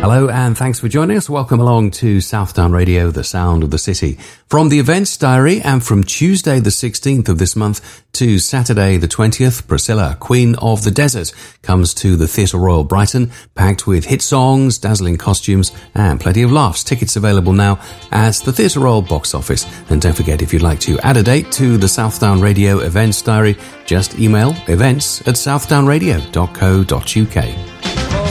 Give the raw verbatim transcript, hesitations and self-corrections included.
Hello and thanks for joining us. Welcome along to Southdown Radio, the sound of the city. From the events diary and from Tuesday the sixteenth of this month to Saturday the twentieth, Priscilla, Queen of the Desert, comes to the Theatre Royal Brighton, packed with hit songs, dazzling costumes and plenty of laughs. Tickets available now at the Theatre Royal box office. And don't forget, if you'd like to add a date to the Southdown Radio events diary, just email events at southdown radio dot co dot uk.